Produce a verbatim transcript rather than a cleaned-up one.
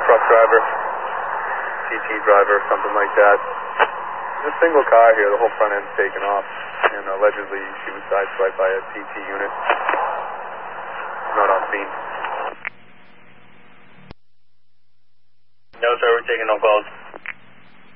truck driver, T T driver, something like that. There's a single car here, the whole front end's taken off, and allegedly she was sideswiped by a T T unit. Not on scene. No, sir, we're taking no calls.